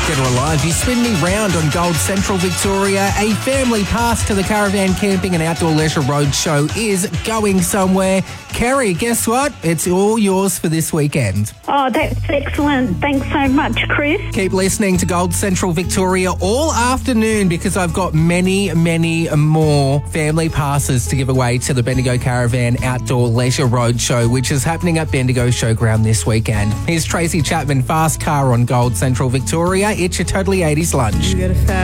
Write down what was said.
Dead or Alive. You spin me round on Gold Central Victoria. A family pass to the Caravan Camping and Outdoor Leisure Roadshow is going somewhere. Kerry, guess what? It's all yours for this weekend. Oh, that's excellent. Thanks so much, Chris. Keep listening to Gold Central Victoria all afternoon because I've got many, many more family passes to give away to the Bendigo Caravan Outdoor Leisure Roadshow, which is happening at Bendigo Showground this weekend. Here's Tracy Chapman, Fast Car on Gold Central Victoria. It's your Totally 80s lunch.